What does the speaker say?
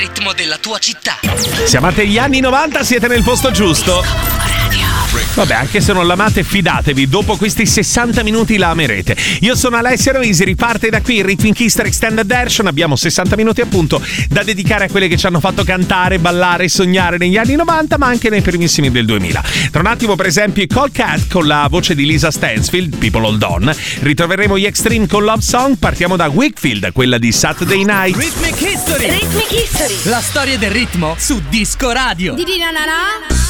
ritmo della tua città. Se amate gli anni 90 siete nel posto giusto. Vabbè, anche se non l'amate, fidatevi, dopo questi 60 minuti la amerete. Io sono Alessia Noisi, riparte da qui il Rhythm Kister Extended Version. Abbiamo 60 minuti appunto da dedicare a quelle che ci hanno fatto cantare, ballare e sognare negli anni 90, ma anche nei primissimi del 2000. Tra un attimo, per esempio, i Cold Cat con la voce di Lisa Stansfield, People Hold On. Ritroveremo gli Extreme con Love Song. Partiamo da Wakefield, quella di Saturday Night. Rhythmic History. Rhythmic History. La storia del ritmo su Disco Radio. Di na na na.